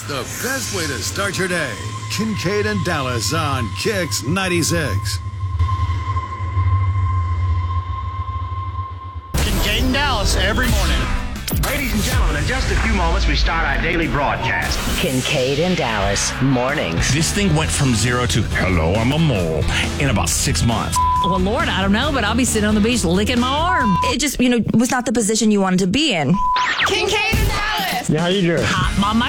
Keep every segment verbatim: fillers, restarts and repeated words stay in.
It's the best way to start your day. Kincaid and Dallas on Kix ninety-six. Kincaid and Dallas every morning. Ladies and gentlemen, in just a few moments, we start our daily broadcast. Kincaid and Dallas mornings. This thing went from zero to hello, I'm a mole in about six months. Well, Lord, I don't know, but I'll be sitting on the beach licking my arm. It just, you know, was not the position you wanted to be in. Kincaid and Dallas. Yeah, how you doing? Hot mama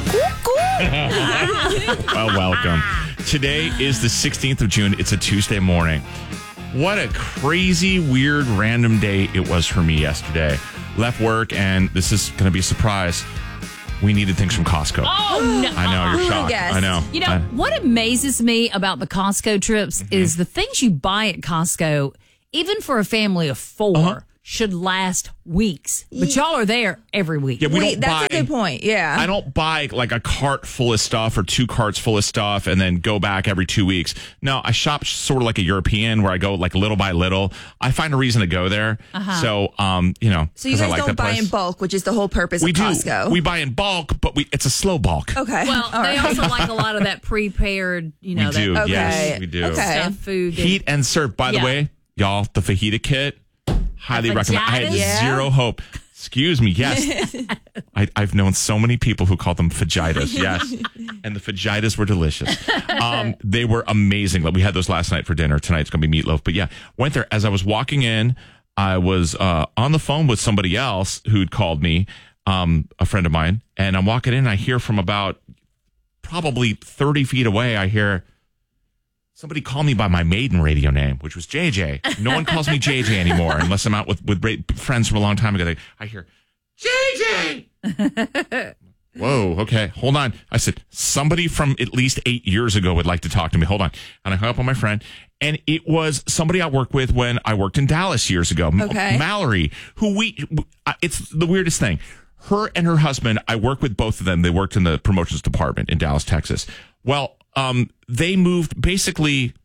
cuckoo. Well, welcome. Today is the sixteenth of June. It's a Tuesday morning. What a crazy, weird, random day it was for me yesterday. Left work, and this is going to be a surprise. We needed things from Costco. Oh, no. I know, you're shocked. guessed? I know. You know, I, what amazes me about the Costco trips Mm-hmm. is the things you buy at Costco, even for a family of four, Uh-huh. should last weeks. But y'all are there every week. yeah, we Wait, don't that's buy, a good point. Yeah. I don't buy like a cart full of stuff or two carts full of stuff and then go back every two weeks. No, I shop sort of like a European where I go like little by little. I find a reason to go there. Uh-huh. So, um, you know, So you 'cause I guys like don't that buy place. in bulk, which is the whole purpose We of do. Costco. We buy in bulk, but we it's a slow bulk. okay. Well, All they right. also like a lot of that prepared, you know, we do. that Okay. Yes, we do. Okay. stuff, food. that- Heat and serve. By the Yeah. way, y'all, the fajita kit, highly The recommend. I had fajitas? Yeah. zero hope. Excuse me. Yes, I, I've known so many people who call them fajitas. Yes, and the fajitas were delicious. Um, they were amazing. Like, we had those last night for dinner. Tonight's going to be meatloaf. But yeah, went there as I was walking in. I was uh, on the phone with somebody else who'd called me, um, a friend of mine, and I'm walking in. And I hear from about probably thirty feet away. I hear somebody call me by my maiden radio name, which was J J. No one calls me J J anymore unless I'm out with, with great friends from a long time ago. They, I hear, J J! Whoa, okay, hold on. I said, somebody from at least eight years ago would like to talk to me. Hold on. And I hung up on my friend. And it was somebody I worked with when I worked in Dallas years ago. Okay. Mallory, who we, it's the weirdest thing. Her and her husband, I work with both of them. They worked in the promotions department in Dallas, Texas. Well, um, they moved basically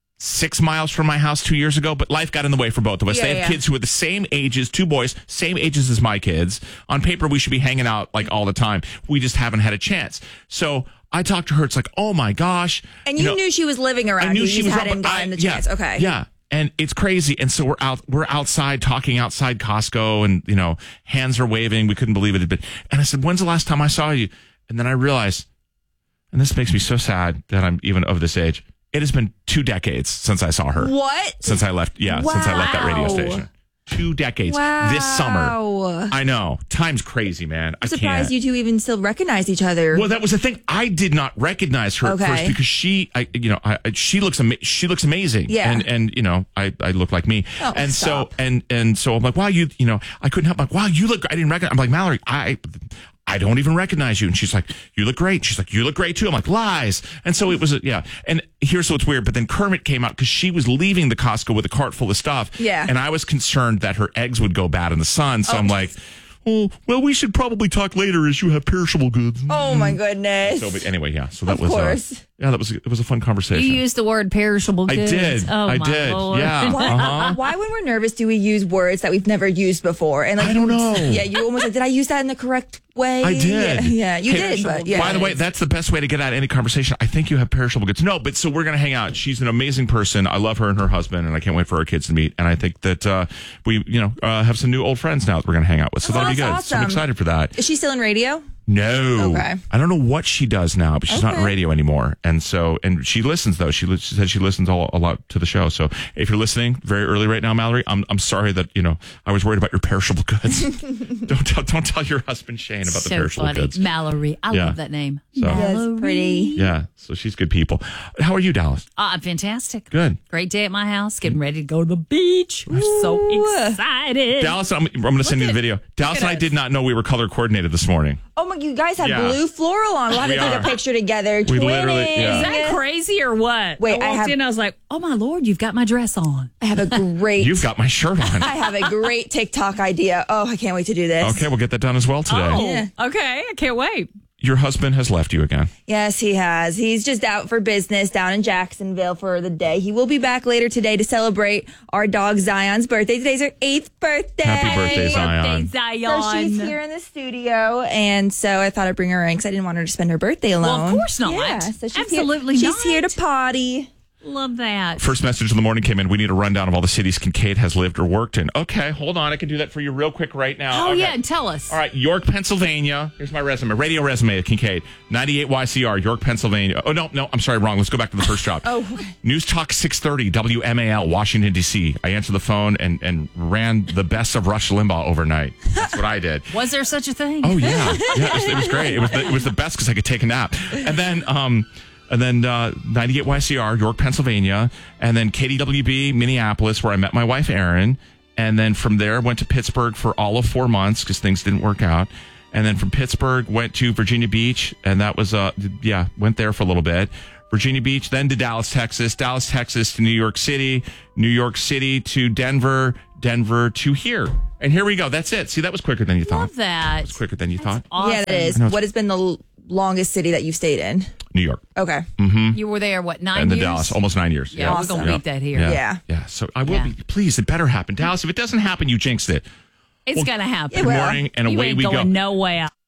six miles from my house two years ago, but life got in the way for both of us. Yeah, they have yeah. kids who are the same ages, two boys, same ages as my kids. On paper, we should be hanging out like all the time. We just haven't had a chance. So I talked to her. It's like, oh my gosh. and you, know, knew she was living around. I knew you she just was hadn't around, but gotten I- the chance. Yeah, Okay. Yeah. And it's crazy. And so we're out, we're outside talking outside Costco and, you know, hands are waving. We couldn't believe it had been. And I said, when's the last time I saw you? And then I realized, and this makes me so sad that I'm even of this age. It has been two decades since I saw her. What? Since I left, yeah, since I left that radio Wow. station. Two decades. Wow. This summer. I know. Time's crazy, man. I I'm surprised can't. you two even still recognize each other. Well, that was the thing. I did not recognize her Okay. at first because she, I, you know, I, I- she looks ama- she looks amazing. Yeah. And and you know, I, I look like me. Oh, and stop. so and and so I'm like, wow, you you know, I couldn't help like, wow, you look. I didn't recognize. I'm like, Mallory, I. I don't even recognize you. And she's like, you look great. She's like, you look great too. I'm like, lies. And so it was, a, yeah. And here's what's weird. But then Kermit came out because she was leaving the Costco with a cart full of stuff. Yeah. And I was concerned that her eggs would go bad in the sun. So I'm like, oh, well, we should probably talk later as you have perishable goods. oh my goodness. So, but anyway, yeah. So that Of was, course. Uh, yeah, that was, it was a fun conversation. You used the word perishable I goods. did. Oh, I my did. Lord. Yeah. Why, Uh-huh. why, when we're nervous, do we use words that we've never used before? And like, I don't know. Yeah, you almost like, did I use that in the correct way? I did. Yeah, yeah you Hey, did. But yeah. By the way, that's the best way to get out of any conversation. I think you have perishable goods. No, but so we're going to hang out. She's an amazing person. I love her and her husband, and I can't wait for our kids to meet. And I think that uh, we, you know, uh, have some new old friends now that we're going to hang out with. So Oh, that'll be good. that's So I'm awesome. excited for that. Is she still in radio? No. Okay. I don't know what she does now, but she's not in Okay. radio anymore. And so, and she listens though. She, li- she said she listens all, a lot to the show. So if you're listening very early right now, Mallory, I'm I'm sorry that, you know, I was worried about your perishable goods. don't tell don't tell your husband Shane about the So perishable funny. goods. Mallory. I Yeah. love that name. So- Mallory. Yes, pretty. Yeah. So she's good people. How are you, Dallas? Uh, fantastic. Good. Great day at my house. Getting ready to go to the beach. We're so excited. Dallas, I'm, I'm going to send you the video. Dallas and I did not know we were color coordinated this morning. Oh my, you guys have Yeah. blue floral on. We'll have We to take are. a picture together. We Twinning. literally- yeah. Is that crazy or what? Wait, I I walked have- in, I was like, oh my Lord, you've got my dress on. I have a great. You've got my shirt on. I have a great TikTok idea. Oh, I can't wait to do this. Okay, we'll get that done as well today. Oh, Yeah. okay. I can't wait. your husband has left you again. Yes, he has. He's just out for business down in Jacksonville for the day. He will be back later today to celebrate our dog Zion's birthday. Today's her eighth birthday. Happy birthday, Zion. Birthday, So Zion. she's here in the studio, and so I thought I'd bring her in because I didn't want her to spend her birthday alone. Well, of course not. Yeah, so she's Absolutely here. not. She's here to potty. Love that. First message in the morning came in. We need a rundown of all the cities Kincaid has lived or worked in. Okay, hold on. I can do that for you real quick right now. Oh, Okay. yeah, tell us. All right, York, Pennsylvania. Here's my resume. Radio resume at Kincaid. ninety-eight Y C R, York, Pennsylvania. Oh, no, no, I'm sorry, wrong. Let's go back to the first job. Oh. News Talk six thirty, W M A L, Washington, D C. I answered the phone and, and ran the best of Rush Limbaugh overnight. That's what I did. Was there such a thing? Oh, yeah. Yeah, it was, it was great. It was the, it was the best because I could take a nap. And then... um. And then uh, ninety-eight Y C R, York, Pennsylvania. And then K D W B, Minneapolis, where I met my wife, Erin. And then from there, went to Pittsburgh for all of four months because things didn't work out. And then from Pittsburgh, went to Virginia Beach. And that was, uh, yeah, went there for a little bit. Virginia Beach, then to Dallas, Texas. Dallas, Texas to New York City. New York City to Denver. Denver to here. And here we go. That's it. See, that was quicker than you thought. Love that. It's quicker than you thought. Awesome. Yeah, that is. I know it's- What has been the l- longest city that you've stayed in? New York. Okay. You were there, what, nine And the years? Dallas, almost nine years. Yeah, we're going to Yeah. beat that here. Yeah. Yeah. Yeah. So I will Yeah. be, please, it better happen. Dallas, if it doesn't happen, you jinxed it. It's Well, going to happen. Good morning, and you away ain't we going go. nowhere.